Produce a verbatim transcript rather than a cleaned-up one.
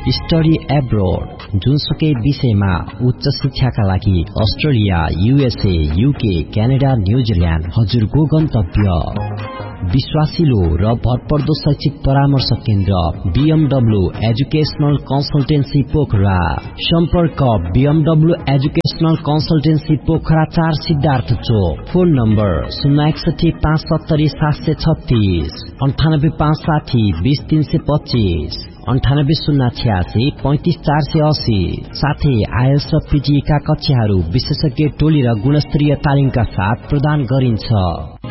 Study abroad जुनसुकै विषयमा उच्च शिक्षाका लागि Australia, USA, UK, Canada, New Zealand हजुरको गन्तव्य। विश्वासिलो र भरपर्दो शैक्षिक परामर्श केन्द्र बीएमडब्ल्यू एजुकेशनल कन्सल्टेन्सी पोखरा। सम्पर्क बीएमडब्ल्यू एजुकेशनल कन्सल्टेन्सी पोखरा चार सिद्धार्थ चोक। फोन नम्बर शून्य एकसठी पाँच सत्तरी सात सय छत्तीस अन्ठानब्बे पाँच साठी बीस तीन सय पच्चीस अन्ठानब्बे शून्य छ्यासी पैंतिस चार सय अस्सी। साथै आइएल्स र पीजी का कक्षाहरू विशेषज्ञ टोली र गुणस्तरीय तालिमका साथ प्रदान गरिन्छ।